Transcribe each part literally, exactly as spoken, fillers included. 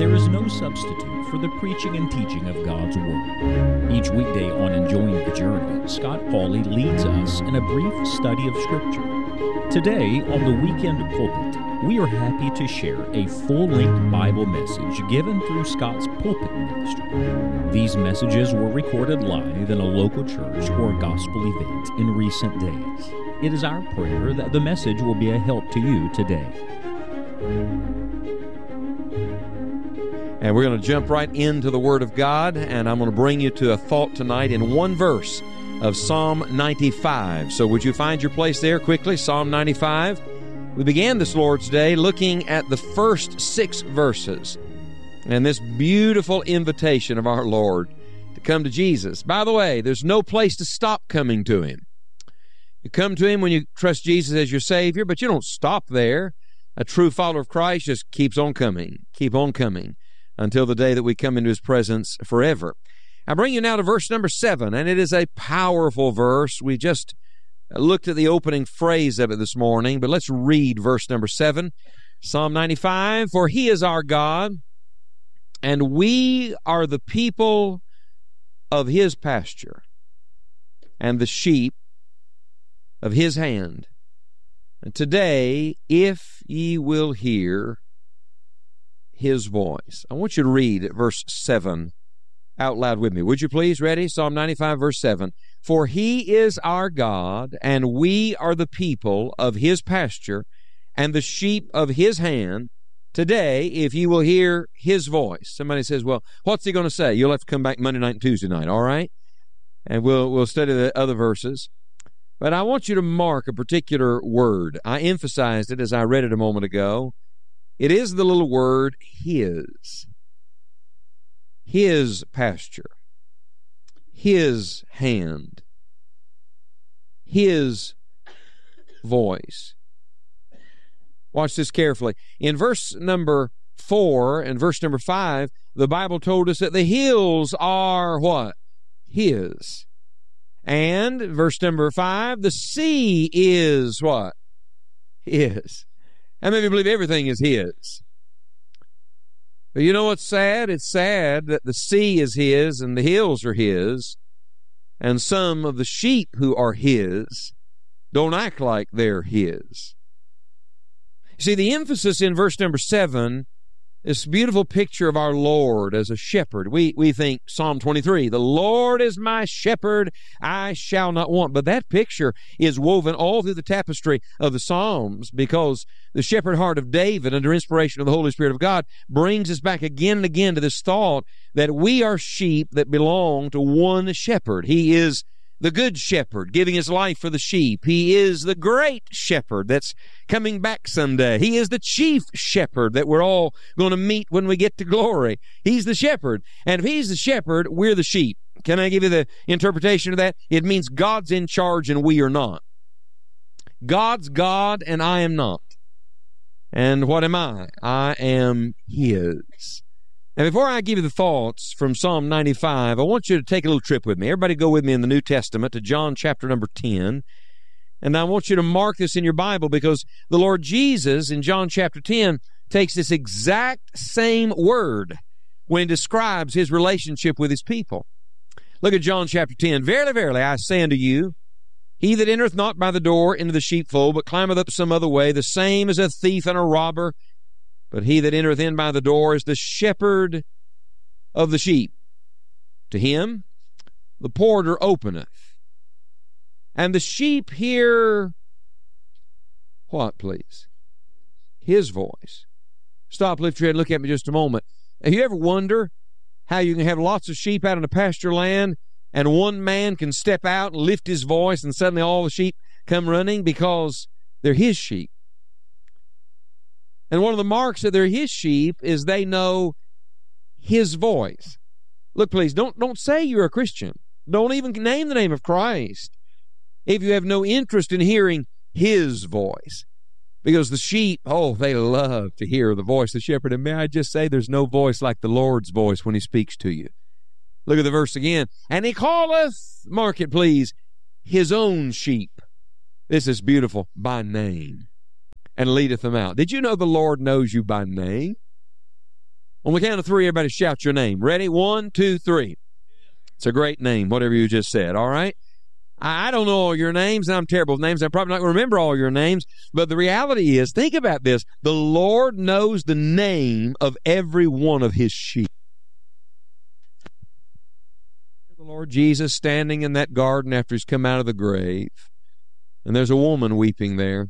there is no substitute for the preaching and teaching of God's Word. Each weekday on Enjoying the Journey, Scott Pauley leads us in a brief study of Scripture. Today, on the Weekend Pulpit, we are happy to share a full-length Bible message given through Scott's pulpit ministry. These messages were recorded live in a local church or gospel event in recent days. It is our prayer that the message will be a help to you today. And we're going to jump right into the Word of God, and I'm going to bring you to a thought tonight in one verse of Psalm ninety-five. So would you find your place there quickly? Psalm ninety-five. We began this Lord's Day looking at the first six verses and this beautiful invitation of our Lord to come to Jesus. By the way, there's no place to stop coming to Him. You come to Him when you trust Jesus as your Savior, but you don't stop there. A true follower of Christ just keeps on coming, keep on coming, until the day that we come into His presence forever. I bring you now to verse number seven, and it is a powerful verse. We just looked at the opening phrase of it this morning, but let's read verse number seven. Psalm ninety-five, "For He is our God, and we are the people of His pasture, and the sheep of His hand. And today, if ye will hear His voice." I want you to read verse seven out loud with me. Would you please? Ready? Psalm ninety-five, verse seven. "For He is our God, and we are the people of His pasture, and the sheep of His hand. Today, if you will hear His voice." Somebody says, well, what's He going to say? You'll have to come back Monday night and Tuesday night, all right? And we'll, we'll study the other verses. But I want you to mark a particular word. I emphasized it as I read it a moment ago. It is the little word His. His pasture. His hand. His voice. Watch this carefully. In verse number four and verse number five, the Bible told us that the hills are what? His. And verse number five, the sea is what? His. How many of you believe everything is His? But you know what's sad? It's sad that the sea is His and the hills are His, and some of the sheep who are His don't act like they're His. You see, the emphasis in verse number seven, this beautiful picture of our Lord as a shepherd. We we think Psalm twenty-three, "The Lord is my shepherd, I shall not want." But that picture is woven all through the tapestry of the Psalms, because the shepherd heart of David, under inspiration of the Holy Spirit of God, brings us back again and again to this thought that we are sheep that belong to one shepherd. He is the good shepherd, giving His life for the sheep. He is the great shepherd that's coming back someday. He is the chief shepherd that we're all going to meet when we get to glory. He's the shepherd. And if He's the shepherd, we're the sheep. Can I give you the interpretation of that? It means God's in charge and we are not. God's God and I am not. And what am I? I am His. And before I give you the thoughts from Psalm ninety-five, I want you to take a little trip with me. Everybody go with me in the New Testament to John chapter number ten. And I want you to mark this in your Bible, because the Lord Jesus in John chapter ten takes this exact same word when He describes His relationship with His people. Look at John chapter ten. "Verily, verily, I say unto you, he that entereth not by the door into the sheepfold, but climbeth up some other way, the same is a thief and a robber. But he that entereth in by the door is the shepherd of the sheep. To him the porter openeth. And the sheep hear," what, please? "His voice." Stop, lift your head, look at me just a moment. Have you ever wonder how you can have lots of sheep out in a pasture land, and one man can step out and lift his voice, and suddenly all the sheep come running because they're his sheep? And one of the marks that they're His sheep is they know His voice. Look, please, don't, don't say you're a Christian. Don't even name the name of Christ if you have no interest in hearing His voice. Because the sheep, oh, they love to hear the voice of the shepherd. And may I just say, there's no voice like the Lord's voice when He speaks to you. Look at the verse again. "And He calleth," mark it please, "His own sheep." This is beautiful. "By name. And leadeth them out." Did you know the Lord knows you by name? On the count of three, everybody shout your name. Ready? One, two, three. It's a great name, whatever you just said, all right? I don't know all your names, and I'm terrible with names. I'm probably not going to remember all your names, but the reality is, think about this. The Lord knows the name of every one of his sheep. The Lord Jesus standing in that garden after he's come out of the grave, and there's a woman weeping there,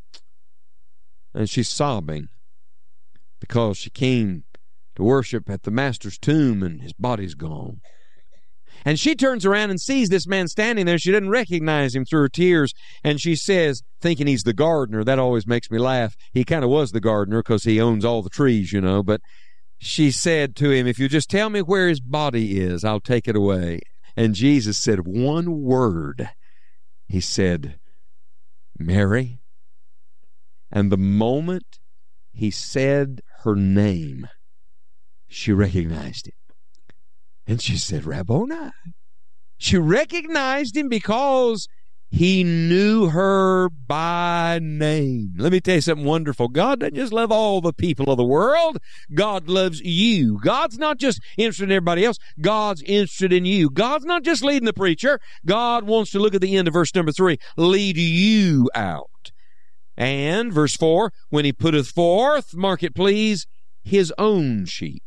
and she's sobbing because she came to worship at the Master's tomb, and his body's gone. And she turns around and sees this man standing there. She doesn't recognize him through her tears. And she says, thinking he's the gardener, that always makes me laugh. He kind of was the gardener because he owns all the trees, you know. But she said to him, if you just tell me where his body is, I'll take it away. And Jesus said one word. He said, Mary. And the moment he said her name, she recognized him. And she said, Rabboni. She recognized him because he knew her by name. Let me tell you something wonderful. God doesn't just love all the people of the world. God loves you. God's not just interested in everybody else. God's interested in you. God's not just leading the preacher. God wants to, look at the end of verse number three, lead you out. And verse four, when he putteth forth, mark it please, his own sheep.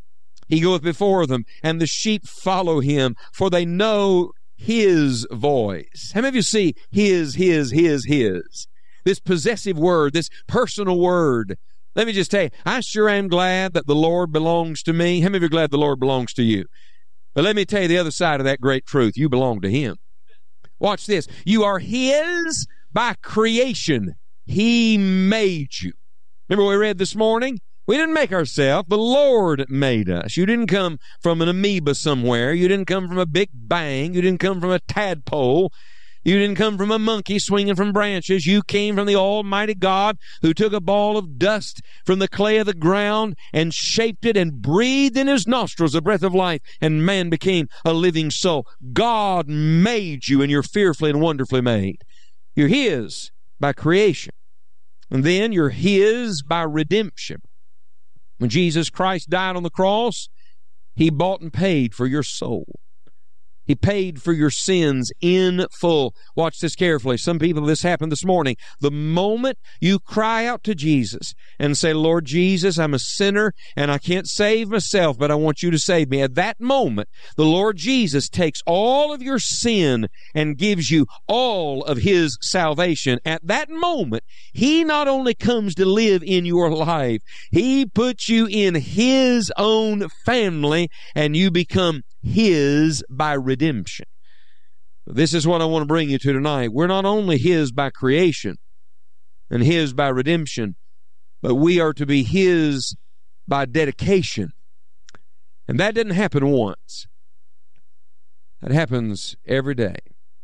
He goeth before them, and the sheep follow him, for they know his voice. How many of you see his, his, his, his? This possessive word, this personal word. Let me just tell you, I sure am glad that the Lord belongs to me. How many of you are glad the Lord belongs to you? But let me tell you the other side of that great truth. You belong to him. Watch this. You are his by creation. He made you. Remember what we read this morning? We didn't make ourselves. The Lord made us. You didn't come from an amoeba somewhere. You didn't come from a big bang. You didn't come from a tadpole. You didn't come from a monkey swinging from branches. You came from the Almighty God who took a ball of dust from the clay of the ground and shaped it and breathed in his nostrils the breath of life, and man became a living soul. God made you, and you're fearfully and wonderfully made. You're his by creation. And then you're his by redemption. When Jesus Christ died on the cross, he bought and paid for your soul. He paid for your sins in full. Watch this carefully. Some people, this happened this morning. The moment you cry out to Jesus and say, Lord Jesus, I'm a sinner and I can't save myself, but I want you to save me. At that moment, the Lord Jesus takes all of your sin and gives you all of his salvation. At that moment, he not only comes to live in your life, he puts you in his own family, and you become his by redemption. This is what I want to bring you to tonight. We're not only his by creation and his by redemption, but we are to be his by dedication. And that didn't happen once. That happens every day.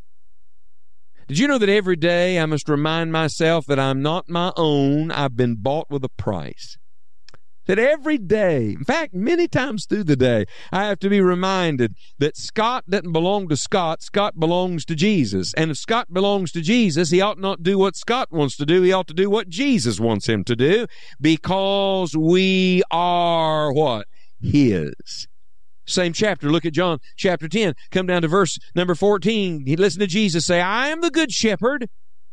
Did you know that every day I must remind myself that I'm not my own, I've been bought with a price? That every day, in fact, many times through the day, I have to be reminded that Scott doesn't belong to Scott. Scott belongs to Jesus. And if Scott belongs to Jesus, he ought not do what Scott wants to do. He ought to do what Jesus wants him to do, because we are what? His. Same chapter. Look at John chapter ten. Come down to verse number fourteen. Listen to Jesus say, I am the good shepherd,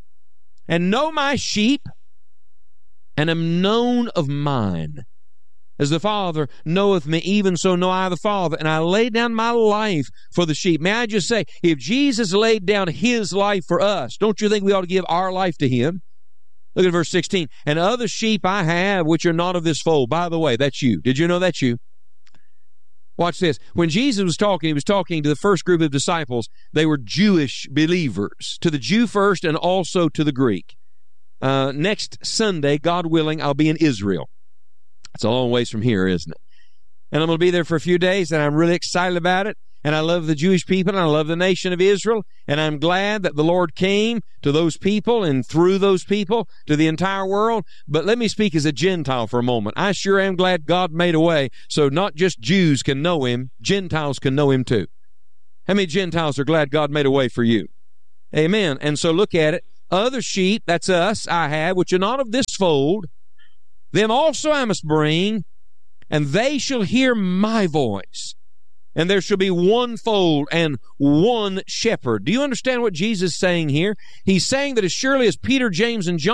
and know my sheep, and am known of mine. As the Father knoweth me, even so know I the Father, and I lay down my life for the sheep. May I just say, if Jesus laid down his life for us, don't you think we ought to give our life to him? Look at verse sixteen. And other sheep I have which are not of this fold. By the way, that's you. Did you know that's you? Watch this. When Jesus was talking, he was talking to the first group of disciples. They were Jewish believers, to the Jew first and also to the Greek. Uh, next Sunday, God willing, I'll be in Israel. It's a long ways from here, isn't it? And I'm going to be there for a few days, and I'm really excited about it. And I love the Jewish people, and I love the nation of Israel. And I'm glad that the Lord came to those people and through those people to the entire world. But let me speak as a Gentile for a moment. I sure am glad God made a way so not just Jews can know him, Gentiles can know him too. How many Gentiles are glad God made a way for you? Amen. And so look at it. Other sheep, that's us, I have, which are not of this fold, them also I must bring, and they shall hear my voice, and there shall be one fold and one shepherd. Do you understand what Jesus is saying here? He's saying that as surely as Peter, James, and John